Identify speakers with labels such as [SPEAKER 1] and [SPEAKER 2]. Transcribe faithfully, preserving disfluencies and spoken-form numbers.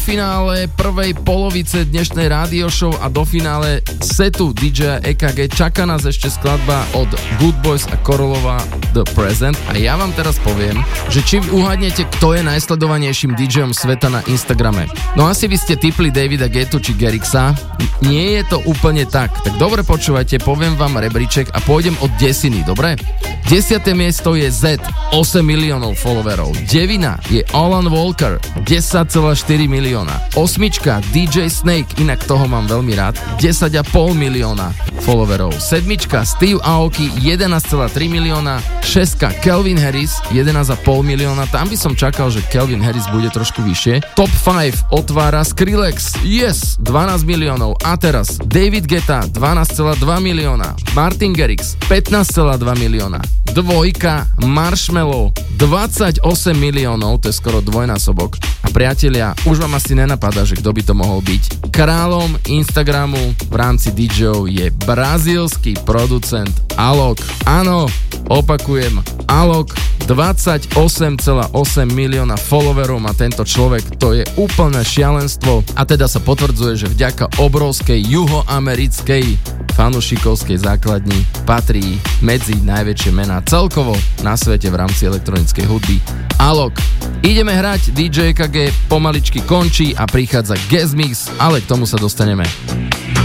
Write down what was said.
[SPEAKER 1] finále prvej polovice dnešnej rádio show a do finále setu dý džeja é ká gé čaká nás ešte skladba od Good Boys a Korolova The Present a ja vám teraz poviem, že či uhádnete, kto je najsledovanejším dý džejom sveta na Instagrame. No asi vy ste tipli Davida Guettu či Gerixa, nie je to úplne tak, tak dobre počúvajte, poviem vám rebríček a pôjdem od desiny, dobre? Desiate miesto je Z, osem miliónov followerov, devina je Alan Walker, desať celá štyri milióna, osmička dý džej Snake, inak toho mám veľmi rád, desať celá päť milióna followerov, sedmička Steve Aoki, jedenásť celá tri milióna, šestka Calvin Harris, jedenásť celá päť milióna, tam by som čakal, že Calvin Harris bude trošku vyššie, top päť otvára Skrillex, yes, dvanásť miliónov a teraz David Guetta, dvanásť celá dva milióna, Martin Garrix, pätnásť celá dva milióna, dvojka Marshmello, dvadsaťosem miliónov, to je skoro dvojnásobok. A priatelia, už vám asi nenapadá, že kto by to mohol byť. Kráľom Instagramu v rámci dý džejov je brazílsky producent Alok. Áno, opakujem, Alok, dvadsaťosem celá osem milióna followerov má tento človek, to je úplné šialenstvo a teda sa potvrdzuje, že vďaka obrovskej juhoamerickej fanušikovskej základni patrí medzi najväčšie mená celkovo na svete v rámci elektronickej hudby. Alok. Ideme hrať, dý džej é ká gé pomaličky končí a prichádza guest mix, ale k tomu sa dostaneme.